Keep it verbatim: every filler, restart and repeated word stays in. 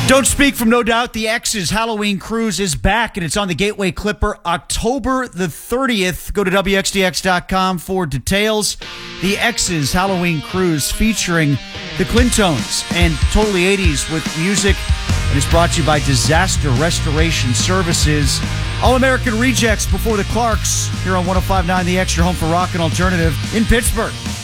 Don't speak from No Doubt. The X's Halloween Cruise is back, and it's on the Gateway Clipper October the thirtieth. Go to W X D X dot com for details. The X's Halloween Cruise featuring the Clintones and Totally eighties with music, and it's brought to you by Disaster Restoration Services. All-American Rejects before the Clarks here on one oh five point nine The X, your home for rock and alternative in Pittsburgh.